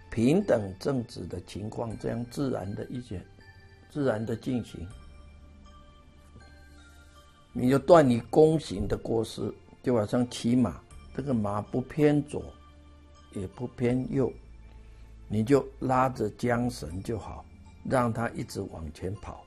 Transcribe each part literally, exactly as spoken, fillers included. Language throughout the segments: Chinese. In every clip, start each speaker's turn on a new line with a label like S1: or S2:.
S1: 平等正直的情况，这样自然的一些自然的进行，你就断你弓形的过失，就好像骑马，这个马不偏左也不偏右，你就拉着缰绳就好，让它一直往前跑。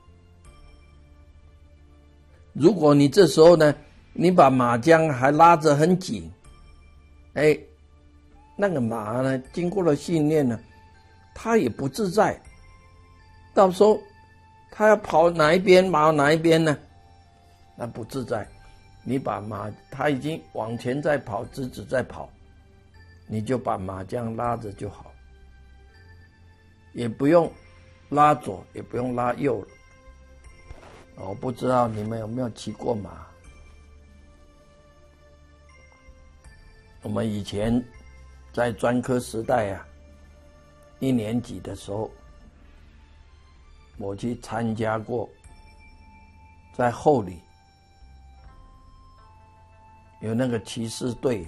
S1: 如果你这时候呢，你把马缰还拉着很紧，哎，那个马呢，经过了训练呢，它也不自在。到时候它要跑哪一边，跑哪一边呢？那不自在。你把马，它已经往前在跑，直直在跑，你就把马缰拉着就好，也不用拉左，也不用拉右了。我不知道你们有没有骑过马？我们以前在专科时代啊，一年级的时候，我去参加过，在后里有那个骑士队，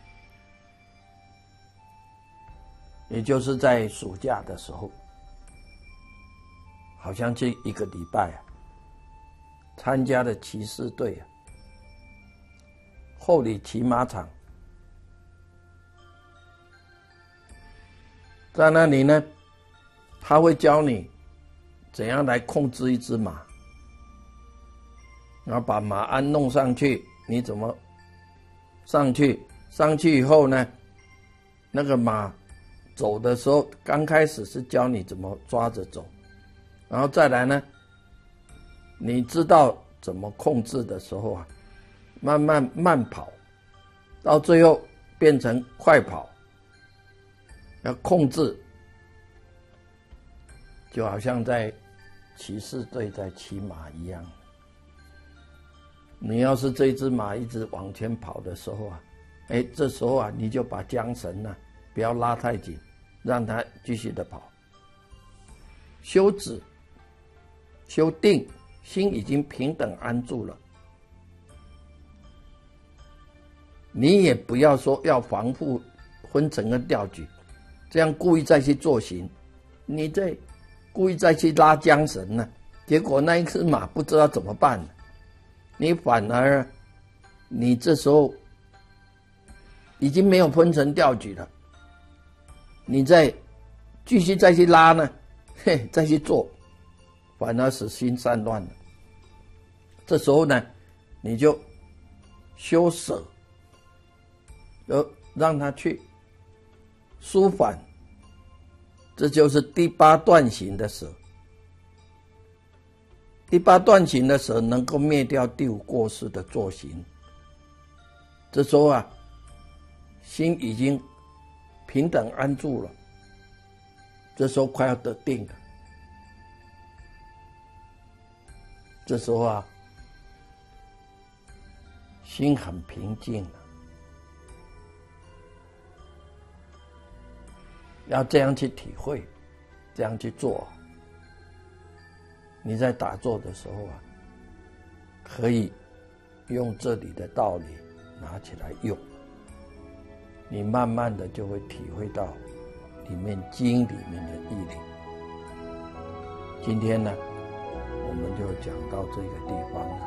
S1: 也就是在暑假的时候，好像这一个礼拜啊，参加的骑士队啊，后里骑马场，在那里呢，他会教你怎样来控制一只马，然后把马鞍弄上去，你怎么上去？上去以后呢，那个马走的时候，刚开始是教你怎么抓着走，然后再来呢，你知道怎么控制的时候啊，慢慢慢跑，到最后变成快跑，要控制，就好像在骑士队在骑马一样。你要是这只马一直往前跑的时候啊，哎，这时候啊，你就把缰绳呢、啊、不要拉太紧，让它继续的跑。修止、修定，心已经平等安住了。你也不要说要防护昏沉跟调举，这样故意再去做行，你这故意再去拉缰绳呢、啊，结果那一只马不知道怎么办，你反而你这时候已经没有昏沉调举了，你再继续再去拉呢，嘿，再去做，反而使心散乱了。这时候呢，你就修舍，呃，让他去舒缓，这就是第八段行的舍。第八段行的舍能够灭掉第五过失的作行。这时候啊，心已经平等安住了，这时候快要得定了。这时候啊，心很平静了。要这样去体会，这样去做，你在打坐的时候啊，可以用这里的道理拿起来用，你慢慢的就会体会到里面经里面的义理。今天呢，我们就讲到这个地方了。